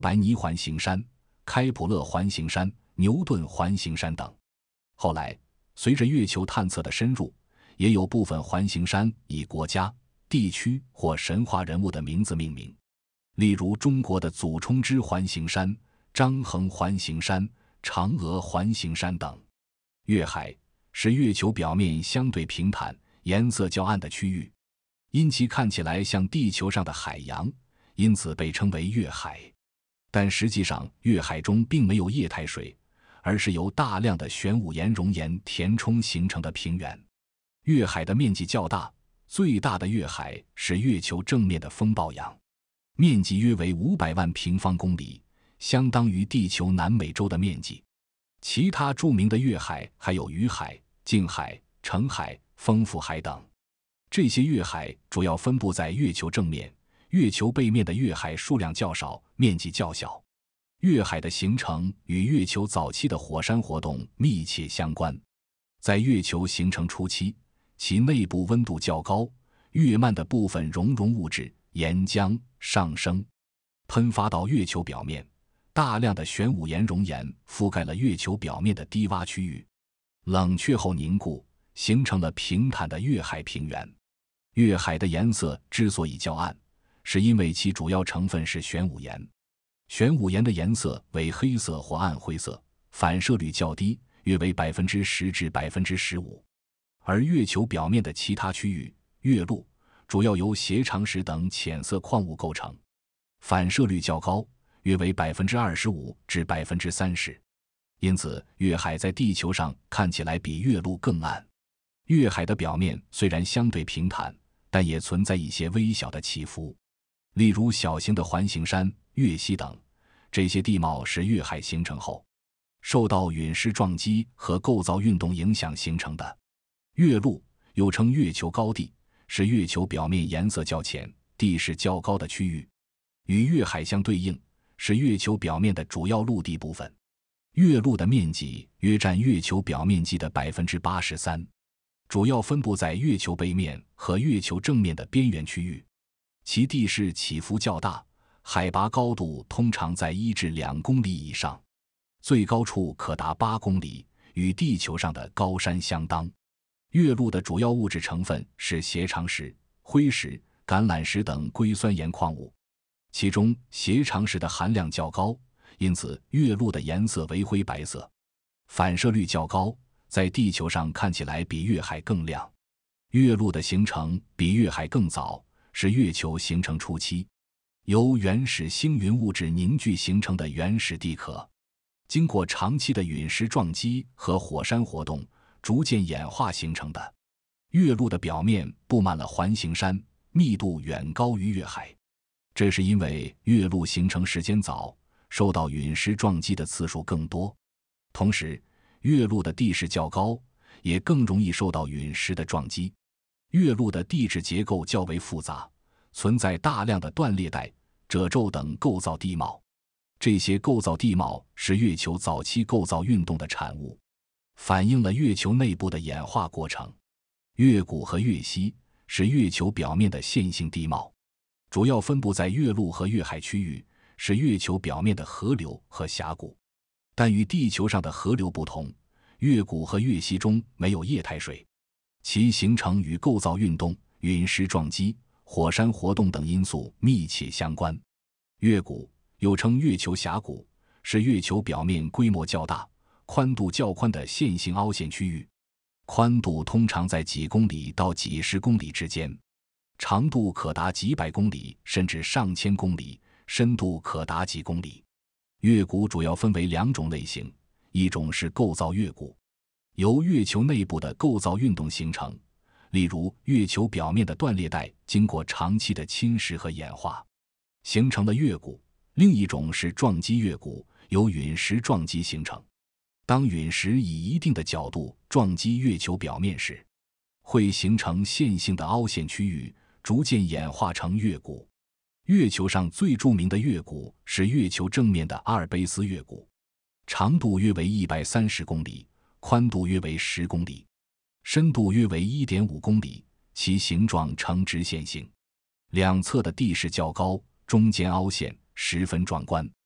白泥环形山、开普勒环形山、牛顿环形山等。后来，随着月球探测的深入，也有部分环形山以国家、地区或神话人物的名字命名，例如中国的祖冲之环形山、张衡环形山、嫦娥环形山等。月海是月球表面相对平坦、颜色较暗的区域，因其看起来像地球上的海洋，因此被称为月海。但实际上，月海中并没有液态水，而是由大量的玄武岩熔岩填充形成的平原。月海的面积较大，最大的月海是月球正面的风暴洋，面积约为500万平方公里，相当于地球南美洲的面积。其他著名的月海还有雨海、静海、澄海、丰富海等。这些月海主要分布在月球正面，月球背面的月海数量较少，面积较小。月海的形成与月球早期的火山活动密切相关。在月球形成初期，其内部温度较高，月幔的部分熔融物质岩浆上升，喷发到月球表面，大量的玄武岩熔岩覆盖了月球表面的低洼区域，冷却后凝固，形成了平坦的月海平原。月海的颜色之所以较暗，是因为其主要成分是玄武岩。玄武岩的颜色为黑色或暗灰色，反射率较低，约为 10% 至 15%。而月球表面的其他区域，月陆主要由斜长石等浅色矿物构成，反射率较高，约为 25% 至 30%。因此，月海在地球上看起来比月陆更暗。月海的表面虽然相对平坦，但也存在一些微小的起伏，例如小型的环形山、月溪等。这些地貌是月海形成后，受到陨石撞击和构造运动影响形成的。月陆又称月球高地，是月球表面颜色较浅、地势较高的区域，与月海相对应，是月球表面的主要陆地部分。月陆的面积约占月球表面积的 83%， 主要分布在月球背面和月球正面的边缘区域，其地势起伏较大，海拔高度通常在1至2公里以上，最高处可达8公里，与地球上的高山相当。月陆的主要物质成分是斜长石、灰石、橄榄石等硅酸盐矿物，其中斜长石的含量较高，因此月陆的颜色为灰白色，反射率较高，在地球上看起来比月海更亮。月陆的形成比月海更早，是月球形成初期，由原始星云物质凝聚形成的原始地壳，经过长期的陨石撞击和火山活动，逐渐演化形成的。月陆的表面布满了环形山，密度远高于月海，这是因为月陆形成时间早，受到陨石撞击的次数更多，同时月陆的地势较高，也更容易受到陨石的撞击。月陆的地质结构较为复杂，存在大量的断裂带、褶皱等构造地貌，这些构造地貌是月球早期构造运动的产物，反映了月球内部的演化过程。月谷和月溪是月球表面的线性地貌，主要分布在月陆和月海区域，是月球表面的河流和峡谷。但与地球上的河流不同，月谷和月溪中没有液态水，其形成与构造运动、陨石撞击、火山活动等因素密切相关。月谷又称月球峡谷，是月球表面规模较大、宽度较宽的线性凹陷区域，宽度通常在几公里到几十公里之间，长度可达几百公里甚至上千公里，深度可达几公里。月谷主要分为2种类型，一种是构造月谷，由月球内部的构造运动形成，例如月球表面的断裂带经过长期的侵蚀和演化，形成了月谷。另一种是撞击月谷，由陨石撞击形成。当陨石以一定的角度撞击月球表面时，会形成线性的凹陷区域，逐渐演化成月谷。月球上最著名的月谷是月球正面的阿尔卑斯月谷，长度约为130公里，宽度约为10公里，深度约为 1.5 公里，其形状呈直线形，两侧的地势较高，中间凹陷，十分壮观。